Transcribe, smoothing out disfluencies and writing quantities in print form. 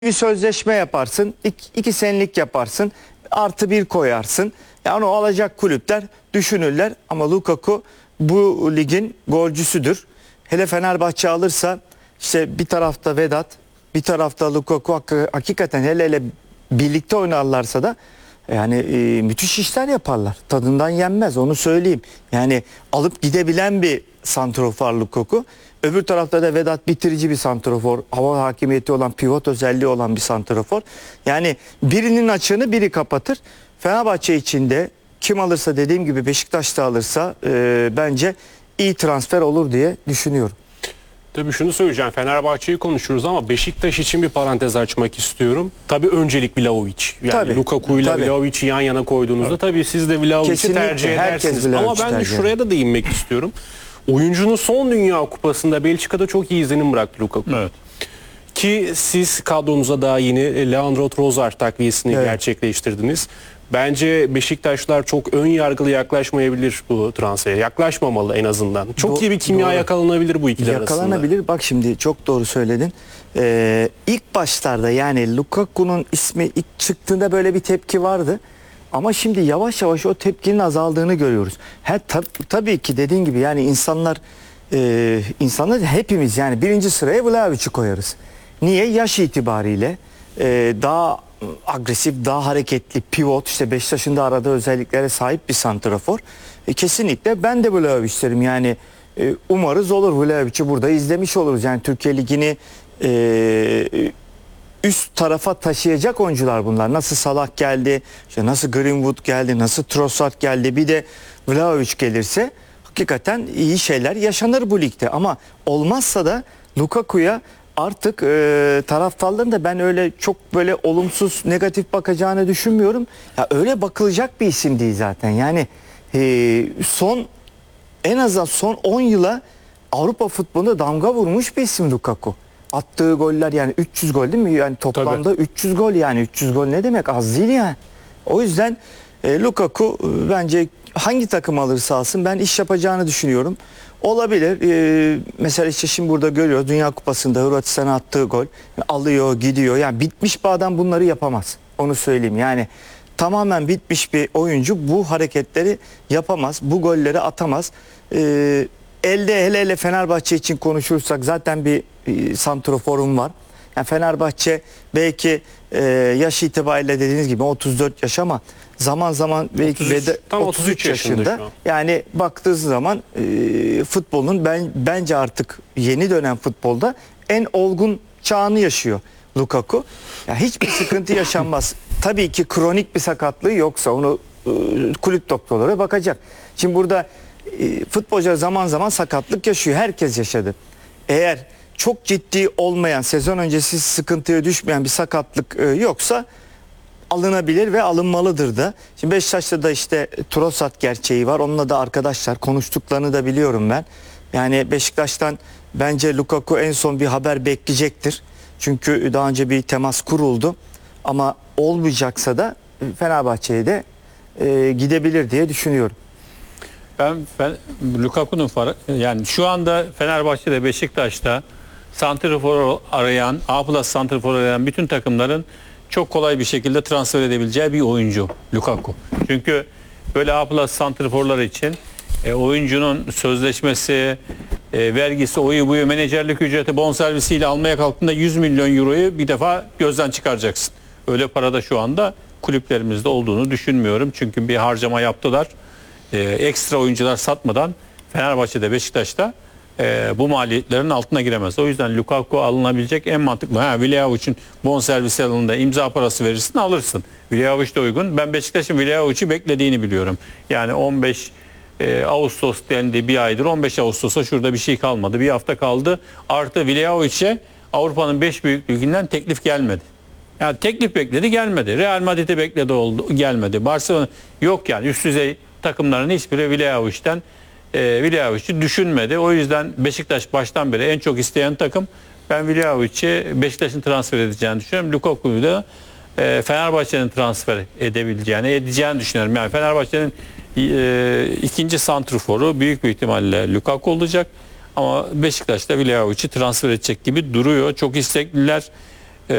bir sözleşme yaparsın, iki senelik yaparsın, artı bir koyarsın. Yani o alacak kulüpler düşünürler ama Lukaku bu ligin golcüsüdür. Hele Fenerbahçe alırsa işte bir tarafta Vedat, bir tarafta Lukaku, hakikaten hele birlikte oynarlarsa da yani müthiş işler yaparlar. Tadından yenmez, onu söyleyeyim. Yani alıp gidebilen bir santrofor Lukaku. Öbür tarafta da Vedat bitirici bir santrofor. Hava hakimiyeti olan, pivot özelliği olan bir santrofor. Yani birinin açığını biri kapatır. Fenerbahçe içinde kim alırsa, dediğim gibi Beşiktaş da alırsa bence iyi transfer olur diye düşünüyorum. Tabii şunu söyleyeceğim. Fenerbahçe'yi konuşuyoruz ama Beşiktaş için bir parantez açmak istiyorum. Tabii öncelik Vlahovic. Yani Lukaku ile Vlahovic'i yan yana koyduğunuzda tabii siz de Vlahovic'i tercih edersiniz. Ama ben de şuraya da değinmek istiyorum. Oyuncunun son Dünya Kupası'nda Belçika'da çok iyi izlenim bıraktı Lukaku. Evet. Ki siz kadronuza daha yeni Leandro Trossard takviyesini gerçekleştirdiniz. Bence Beşiktaşlar çok ön yargılı yaklaşmayabilir bu transfere. Yaklaşmamalı en azından. Çok iyi bir kimya yakalanabilir bu ikili arasında. Yakalanabilir. Bak şimdi çok doğru söyledin. İlk başlarda yani Lukaku'nun ismi ilk çıktığında böyle bir tepki vardı. Ama şimdi yavaş yavaş o tepkinin azaldığını görüyoruz. Tabii ki dediğin gibi yani insanlar hepimiz yani birinci sıraya Vlahovic'i koyarız. Niye? Yaş itibariyle daha agresif, daha hareketli, pivot, işte Beşiktaş'ın da aradığı özelliklere sahip bir santrafor. Kesinlikle ben de Vlahovic isterim. Yani umarız olur, Vlahovic'i burada izlemiş oluruz. Yani Türkiye Ligi'ni üst tarafa taşıyacak oyuncular bunlar. Nasıl Salah geldi, işte nasıl Greenwood geldi, nasıl Trossard geldi, bir de Vlahovic gelirse hakikaten iyi şeyler yaşanır bu ligde. Ama olmazsa da Lukaku'ya artık taraftarların da ben öyle çok böyle olumsuz, negatif bakacağını düşünmüyorum. Ya öyle bakılacak bir isim değil zaten. Yani en azından son 10 yıla Avrupa futbolunda damga vurmuş bir isim Lukaku. Attığı goller yani 300 gol değil mi? Yani toplamda 300 gol, yani 300 gol ne demek? Az değil yani. O yüzden Lukaku bence hangi takım alırsa alsın ben iş yapacağını düşünüyorum. Olabilir. Mesela işte şimdi burada görüyoruz Dünya Kupası'nda Hırvatistan'a attığı gol. Alıyor, gidiyor. Yani bitmiş bir adam bunları yapamaz. Onu söyleyeyim. Yani tamamen bitmiş bir oyuncu bu hareketleri yapamaz. Bu golleri atamaz. Elde hele Fenerbahçe için konuşursak zaten bir santroforum var. Yani Fenerbahçe belki yaş itibariyle dediğiniz gibi 34 yaş ama zaman zaman belki tam 33 yaşında. Yani baktığı zaman futbolun bence artık yeni dönem futbolda en olgun çağını yaşıyor Lukaku. Yani hiçbir sıkıntı yaşanmaz. Tabii ki kronik bir sakatlığı yoksa onu kulüp doktorları bakacak. Şimdi burada futbolcu zaman zaman sakatlık yaşıyor. Herkes yaşadı. Eğer çok ciddi olmayan, sezon öncesi sıkıntıya düşmeyen bir sakatlık yoksa alınabilir ve alınmalıdır da. Şimdi Beşiktaş'ta da işte Trossard gerçeği var. Onunla da arkadaşlar konuştuklarını da biliyorum ben. Yani Beşiktaş'tan bence Lukaku en son bir haber bekleyecektir. Çünkü daha önce bir temas kuruldu. Ama olmayacaksa da Fenerbahçe'ye de gidebilir diye düşünüyorum. Ben Lukaku'nun yani şu anda Fenerbahçe'de, Beşiktaş'ta santrafor arayan, A+ santrafor arayan bütün takımların çok kolay bir şekilde transfer edebileceği bir oyuncu Lukaku. Çünkü böyle A+ santraforlar için oyuncunun sözleşmesi, vergisi, oyu buyu, menajerlik ücreti, bonservisiyle almaya kalktığında 100 milyon euroyu bir defa gözden çıkaracaksın. Öyle parada şu anda kulüplerimizde olduğunu düşünmüyorum. Çünkü bir harcama yaptılar. Ekstra oyuncular satmadan Fenerbahçe'de, Beşiktaş'ta bu maliyetlerin altına giremez. O yüzden Lukaku alınabilecek en mantıklı. Vlahovic'in bonservisi alında imza parası verirsin, alırsın. Vlahovic de uygun. Ben Beşiktaş'ın Vlahovic'i beklediğini biliyorum. Yani 15 Ağustos dendi, bir aydır. 15 Ağustos'a şurada bir şey kalmadı. Bir hafta kaldı. Artı Vlahovic'e Avrupa'nın 5 büyük liginden teklif gelmedi. Yani teklif bekledi, gelmedi. Real Madrid'i bekledi, oldu, gelmedi. Barcelona yok yani. Üst düzey takımların hiçbiri Vlahovic'i düşünmedi. O yüzden Beşiktaş baştan beri en çok isteyen takım. Ben Vlahovic'i Beşiktaş'ın transfer edeceğini düşünüyorum. Lukaku'yu da Fenerbahçe'nin transfer edeceğini düşünüyorum. Yani Fenerbahçe'nin ikinci santrforu büyük bir ihtimalle Lukaku olacak. Ama Beşiktaş da Vlahovic'i transfer edecek gibi duruyor. Çok istekliler.